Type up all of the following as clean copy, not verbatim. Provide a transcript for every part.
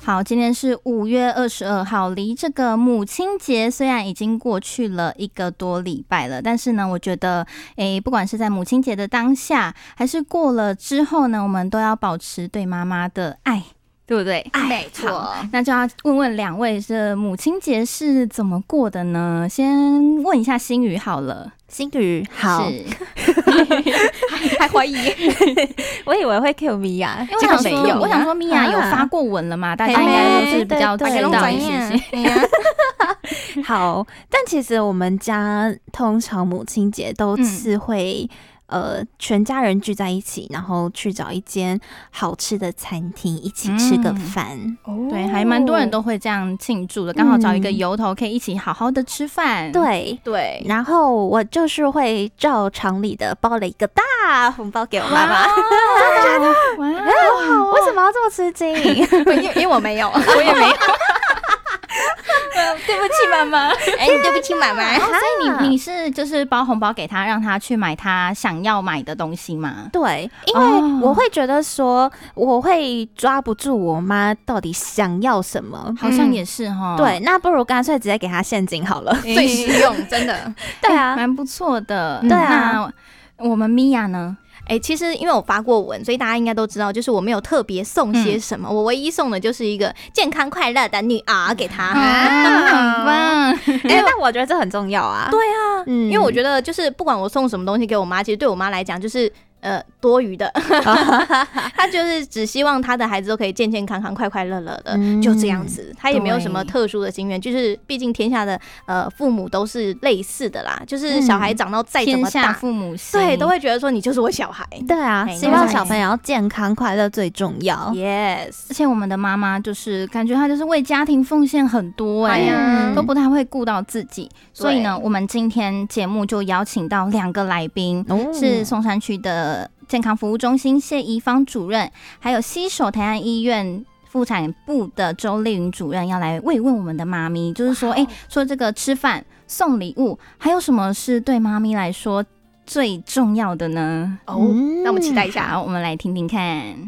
好，今天是5月22号，离这个母亲节虽然已经过去了1个多礼拜了，但是呢，我觉得，不管是在母亲节的当下，还是过了之后呢，我们都要保持对妈妈的爱。对不对？ 没错。 那就要问问两位，这母亲节是怎么过的呢？先问一下新宇好了。 新宇好， 还怀疑？ 我以为会 Q 米娅， 因为我想说米娅有发过文了嘛，大家应该都是比较知道一些。 好，但其实我们家通常母亲节都是会。全家人聚在一起，然后去找一间好吃的餐厅一起吃个饭。 对，还蛮多人都会这样庆祝的，刚好找一个由头可以一起好好的吃饭。 对，然后我就是会照常理的包了一个大红包给我妈妈。 真的？哇， 为什么要这么吃惊？ 因为我没有，我也没有。 对不起妈妈， 对不起妈妈。 所以你是就是包红包给他，让他去买他想要买的东西吗？ 对，因为我会觉得说，我会抓不住我妈到底想要什么， 好像也是齁。 对，那不如干脆直接给她现金好了， 最实用，真的。 对啊， 蛮不错的。 对啊， 那我们米娅呢？ 其实因为我发过文，所以大家应该都知道，就是我没有特别送些什么，我唯一送的就是一个健康快乐的女儿给她。 很棒。 但我觉得这很重要啊。 对啊，因为我觉得就是不管我送什么东西给我妈，其实对我妈来讲就是多余的。她就是只希望她的孩子都可以健健康康、快快乐乐的，就这样子。她也没有什么特殊的心愿，就是毕竟天下的父母都是类似的啦，就是小孩长到再怎么大， 天下父母心， 对，都会觉得说你就是我小孩。 对啊，希望小朋友要健康快乐最重要。 Yes， 而且我们的妈妈就是感觉她就是为家庭奉献很多都不太会顾到自己，所以呢，我们今天节目就邀请到2个来宾，是松山区的健康服务中心谢宜芳主任，还有西首台安医院妇产部的周丽云主任，要来慰问我们的妈咪，就是说，说这个吃饭送礼物，还有什么是对妈咪来说最重要的呢？ 那我们期待一下， 好，我们来听听看。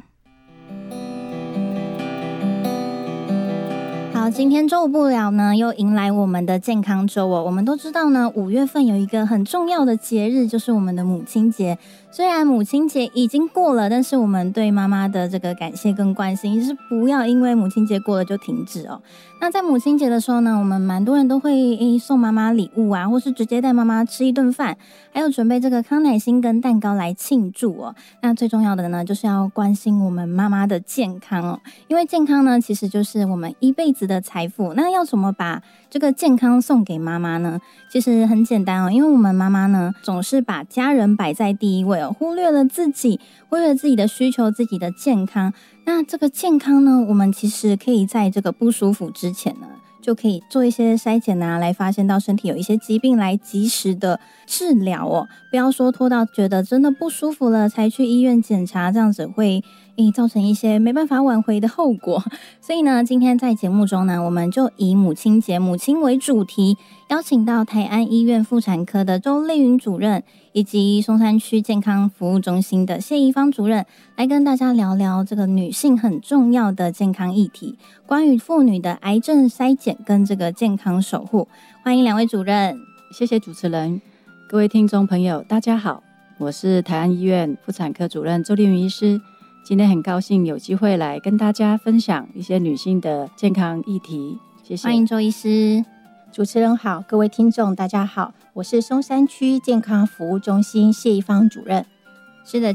好，今天周五不聊呢，又迎来我们的健康周哦。我们都知道呢，5月份有一个很重要的节日，就是我们的母亲节。虽然母亲节已经过了，但是我们对妈妈的这个感谢跟关心，就是不要因为母亲节过了就停止哦。那在母亲节的时候呢，我们蛮多人都会送妈妈礼物啊，或是直接带妈妈吃一顿饭，还有准备这个康乃馨跟蛋糕来庆祝哦。那最重要的呢，就是要关心我们妈妈的健康哦，因为健康呢，其实就是我们一辈子的财富。那要怎么把这个健康送给妈妈呢？其实很简单哦，因为我们妈妈呢，总是把家人摆在第一位哦，忽略了自己的需求，自己的健康。那这个健康呢，我们其实可以在这个不舒服之前呢，就可以做一些筛检啊，来发现到身体有一些疾病，来及时的治疗哦。不要说拖到觉得真的不舒服了才去医院检查，这样子会造成一些没办法挽回的后果。所以呢，今天在节目中呢，我们就以母亲节母亲为主题，邀请到台安医院妇产科的周丽云主任，以及松山区健康服务中心的谢宜芳主任，来跟大家聊聊这个女性很重要的健康议题，关于妇女的癌症筛检跟这个健康守护。欢迎2位主任。 谢谢主持人，各位听众朋友大家好，我是台安医院妇产科主任周丽云医师。今天很高兴有机会来跟大家分享一些女性的健康议题，谢谢。 欢迎周医师。 主持人好，各位听众大家好，我是松山区健康服务中心谢宜芳主任。 是的，